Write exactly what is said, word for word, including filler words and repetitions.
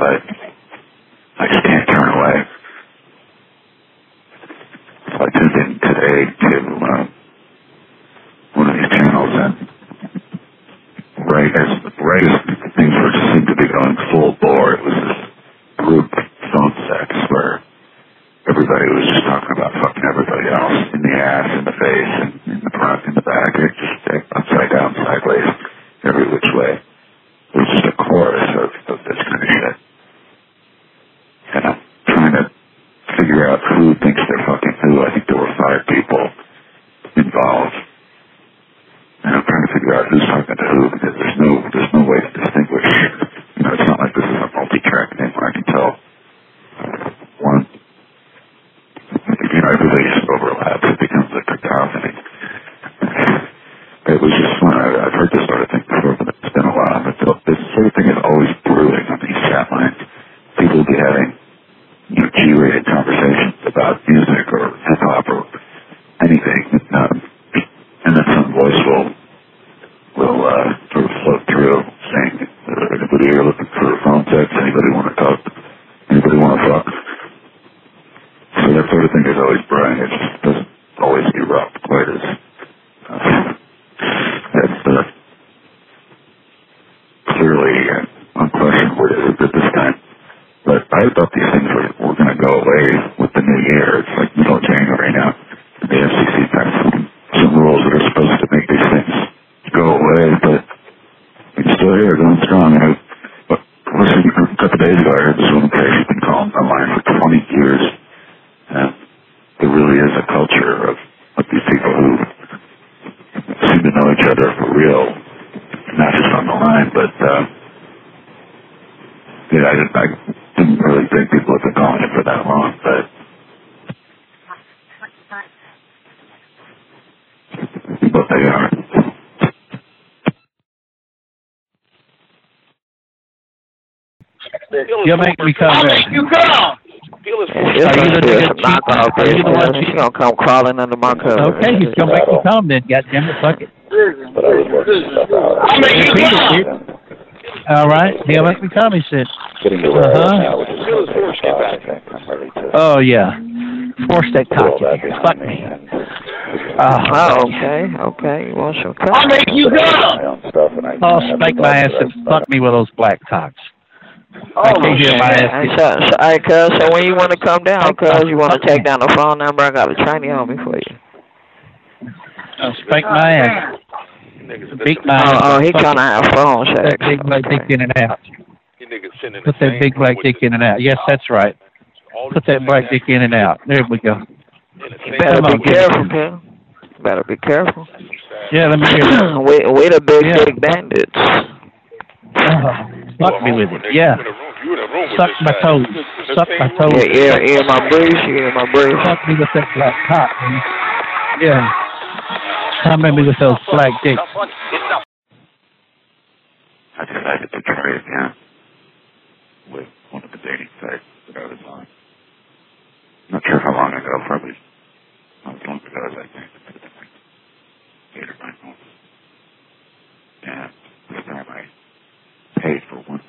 but I just can't turn away. So I tuned in today to uh, one of these channels, and right as, right as things were just seemed to be going full bore, it was this group phone sex where everybody was just talking about fucking everybody else in the ass, in the face, and in the front, in the back. It just upside down, sideways, every which way. It was just a chorus of, of this kind of shit. And I'm trying to figure out who thinks they're fucking who. I think there were five people involved. And I'm trying to figure out who's talking to who, because there's no there's no way to distinguish. You know, it's not like this is a multi-track thing where I can tell one. You know, everybody just overlaps. It becomes a cacophony. It was just fun. I, I've heard this sort of thing before, but it's been a while. But this sort of thing is always brewing on these chat lines. People will be having, you know, G-rated conversations about music or hip-hop or anything. Um, and then some voice will, will uh, sort of float through saying, anybody here looking for phone sex? Anybody want to talk? Anybody want to fuck? So that sort of thing is always brewing. It just doesn't always erupt quite as uh, as uh, clearly and unquestionably as it did this time. But I thought these things were, were going to go away with the new year. It's like middle of January now. The F C C passed some, some rules that are supposed to make these things go away, but it's still here, going strong. And I, but listening a couple days ago, I heard this woman say she's been calling online for twenty years. And there really is a culture of, of these people who seem to know each other for real, not just on the line, but uh, yeah, I didn't, I didn't really think people have been calling it for that long, but but they are. You'll make me come I'll back. make you come! It's Are you the gonna be nigga some knockoff Are you the one there. She's gonna come crawling under my cover. Okay, he's gonna make me come then, goddammit, fuck it. But I was working stuff out. I'll make you come! All right, he'll make me come, he said. Getting to where I Uh-huh. am now, which is really very fast, I think. I'm ready to Oh, yeah. Force that put all cock that in. behind Fuck me. me. And Oh, Oh, okay, okay. You want some I'll cut? make you my come! own stuff, and I, oh I have spank the my ass budget, and but fuck me with those black cocks. Oh, I can't hear my ass. Hey, so, so, hey, cuz, so when you want to come down, cuz, you want to take down the phone number, I got the training on me for you. Oh, spank my ass. Beat my Oh, ass. oh he Fuck trying to it. have phone Put sex. that big black dick in and out. Put that big black dick in and out. Yes, that's right. Put that black dick in and out. There we go. You better Come on, be give it careful, to me. kid. Better be careful. Yeah, let me hear that. we, we the big, Yeah. big bandits. Oh, fuck me with it. Yeah. Suck my toes. Suck my toes. Yeah, yeah, yeah, my breeze, yeah, my breeze. Fuck me with that black cock, man. Yeah. Come at me with those black dicks. I decided to try again with one of the dating sites that I was on. Not sure how long ago, probably not as long ago as I think, but like eight or nine months. And this time I paid for one